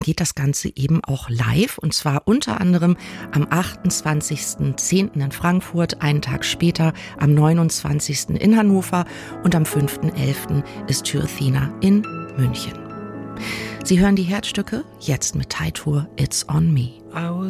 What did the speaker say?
geht das Ganze eben auch live, und zwar unter anderem am 28.10. in Frankfurt, einen Tag später am 29. in Hannover und am 5.11. ist Tür Athena in München. Sie hören die Herzstücke jetzt mit Teitur It's on Me.